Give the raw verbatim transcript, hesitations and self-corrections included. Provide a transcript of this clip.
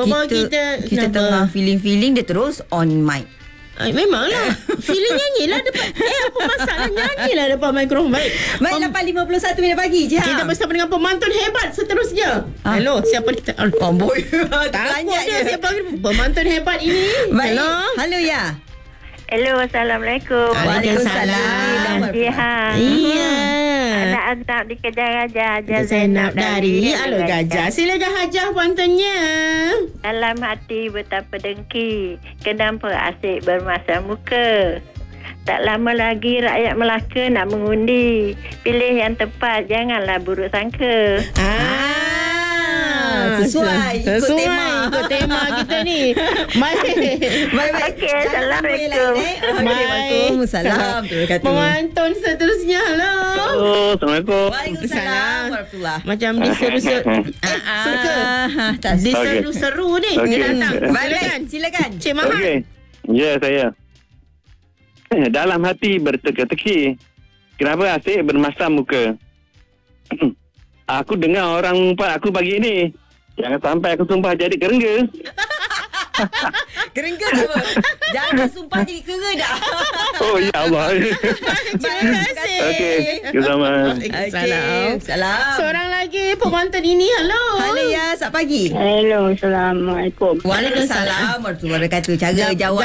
Bawa kita kita, kita kenapa? tengah feeling-feeling dia terus on mic. Ay, memanglah. Feeling nyanyilah depan. Eh, apa masalah nyanyilah depan mikrofon. Baik. Baik, lapan lima puluh satu minit pagi je. Kita bersama dengan pemantun hebat seterusnya. Ah. Hello, siapa ni? Oh boy. Takut dia siapa pemantun hebat ini. Baik. Hello. Halo ya. Hello, Assalamualaikum. Waalaikumsalam. Jihan. Iya. Anak-anak dikejar-kejar Hajar Zainab dari Alur Gajah. Silakan Hajah pantunnya. Dalam hati betapa dengki, kenapa asyik bermasa muka. Tak lama lagi rakyat Melaka nak mengundi. Pilih yang tepat, janganlah buruk sangka. Ah, sesuai, ikut sesuai tema. ikut tema kita ni. Baik. Baik-baik. Okey, Assalamualaikum. Waalaikumsalam. Terima kasih. Pemantun seterusnya. Halo. Halo, Assalamualaikum. Waalaikumsalam warahmatullahi. Macam diseru-seru. Eh, suka. Ah, tak Diseru-seru ni. Okey. Dia datang. Baik-baik. Silakan. Silakan. Cik Mahat. Okey. Ya, saya. Dalam hati berteka-teki, kenapa asyik bermasam muka? Aku dengar orang umpat aku pagi ni. Jangan sampai aku sumpah jadi kerengga. Kerengga tak apa. Jangan sumpah jadi kera dah. Oh, ya Allah. Terima kasih. Okey, sama. Salam. Salam. Seorang lagi pemantun ini. Halo. Halo ya, selamat pagi. Hello, Assalamualaikum. Waalaikumsalam warahmatullahi wabarakatuh. Cara Jawab- jawab